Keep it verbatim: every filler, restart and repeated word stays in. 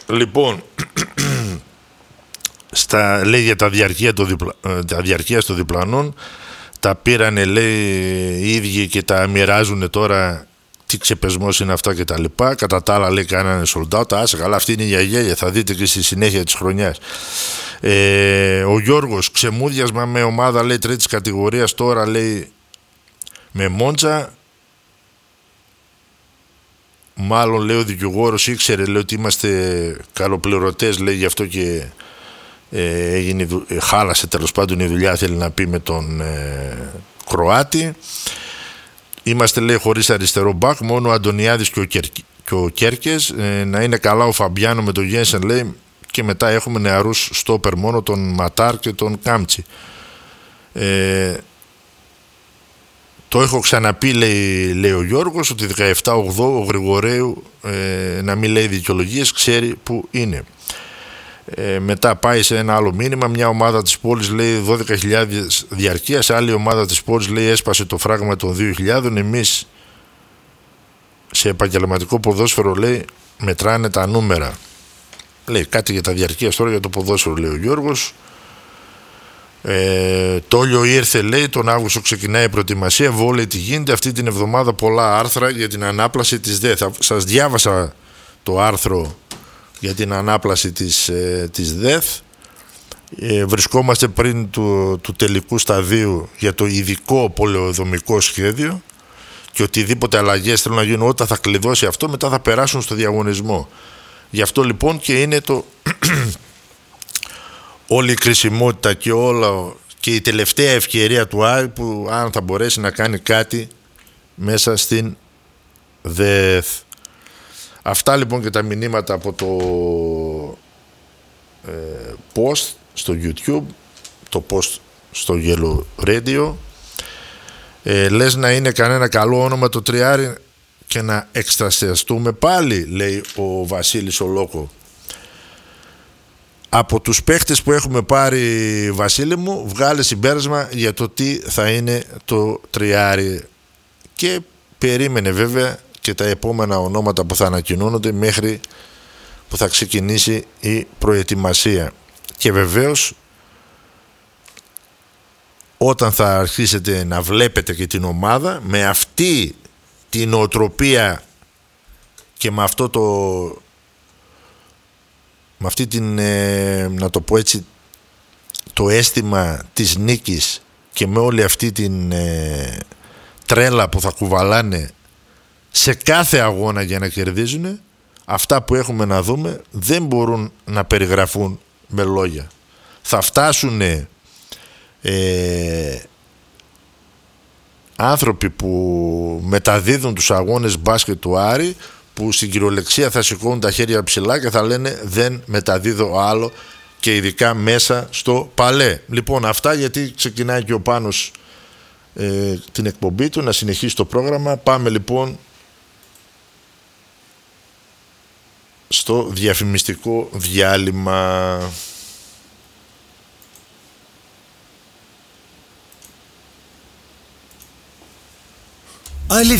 Λοιπόν, στα, λέει για τα διαρκεία, το διπλα, τα διαρκεία των διπλανών, τα πήρανε λέει οι ίδιοι και τα μοιράζουν τώρα, τι ξεπεσμός είναι αυτά και τα λοιπά. Κατά τα άλλα λέει κάνανε sold out, άσε καλά, αυτή είναι η γιαγέλια, θα δείτε και στη συνέχεια της χρονιάς. Ε, ο Γιώργος, ξεμούδιασμα με ομάδα λέει τρίτης κατηγορίας τώρα λέει με Μόντζα. Μάλλον λέει ο δικηγόρος ήξερε λέει ότι είμαστε καλοπληρωτές, λέει, γι' αυτό και ε, έγινε, ε, χάλασε τέλος πάντων η δουλειά, θέλει να πει, με τον ε, Κροάτη. Είμαστε λέει χωρίς αριστερό μπακ, μόνο ο Αντωνιάδης και ο, Κερ, και ο Κέρκες, ε, να είναι καλά ο Φαμπιάνο με τον Γένσεν λέει, και μετά έχουμε νεαρούς στόπερ μόνο, τον Ματάρ και τον Κάμτσι. ε, Το έχω ξαναπεί, λέει, λέει ο Γιώργος, ότι δεκαεπτά ογδόη ο Γρηγορέου, ε, να μην λέει δικαιολογίες, ξέρει που είναι. Ε, μετά πάει σε ένα άλλο μήνυμα, μια ομάδα της πόλης λέει δώδεκα χιλιάδες διαρκείας, άλλη ομάδα της πόλης λέει έσπασε το φράγμα των δύο χιλιάδων. Εμείς σε επαγγελματικό ποδόσφαιρο λέει μετράνε τα νούμερα. Λέει κάτι για τα διαρκείας τώρα, για το ποδόσφαιρο, λέει ο Γιώργος. Ε, Τόλιο ήρθε λέει, τον Αύγουστο ξεκινάει η προετοιμασία. Βόλεϊ τι γίνεται αυτή την εβδομάδα, πολλά άρθρα για την ανάπλαση της ΔΕΘ. Σας διάβασα το άρθρο για την ανάπλαση της, ε, της ΔΕΘ. ε, Βρισκόμαστε πριν του, του τελικού σταδίου για το ειδικό πολεοδομικό σχέδιο, και οτιδήποτε αλλαγές θέλουν να γίνουν, όταν θα κλειδώσει αυτό μετά θα περάσουν στο διαγωνισμό. Γι' αυτό λοιπόν και είναι το όλη η κρισιμότητα και, όλα, και η τελευταία ευκαιρία του Άρη, που αν θα μπορέσει να κάνει κάτι μέσα στην ΔΕΘ. Αυτά λοιπόν και τα μηνύματα από το ε, post στο YouTube, το post στο Yellow Radio. ε, Λες να είναι κανένα καλό όνομα το τριάρι και να εκστρασιαστούμε πάλι, λέει ο Βασίλης ο Λόκο. Από τους παίχτες που έχουμε πάρει, Βασίλη μου, βγάλε συμπέρασμα για το τι θα είναι το τριάρι, και περίμενε βέβαια και τα επόμενα ονόματα που θα ανακοινώνονται μέχρι που θα ξεκινήσει η προετοιμασία. Και βεβαίως όταν θα αρχίσετε να βλέπετε και την ομάδα με αυτή την νοοτροπία και με αυτό το, με αυτή την, ε, να το πω έτσι, το αίσθημα της νίκης, και με όλη αυτή την ε, τρέλα που θα κουβαλάνε σε κάθε αγώνα για να κερδίζουν, αυτά που έχουμε να δούμε δεν μπορούν να περιγραφούν με λόγια. Θα φτάσουν ε, άνθρωποι που μεταδίδουν τους αγώνες μπάσκετ του Άρη, που στην κυριολεξία θα σηκώνουν τα χέρια ψηλά και θα λένε δεν μεταδίδω άλλο, και ειδικά μέσα στο Παλέ. Λοιπόν, αυτά, γιατί ξεκινάει και ο Πάνος ε, την εκπομπή του, να συνεχίσει το πρόγραμμα. Πάμε λοιπόν στο διαφημιστικό διάλειμμα.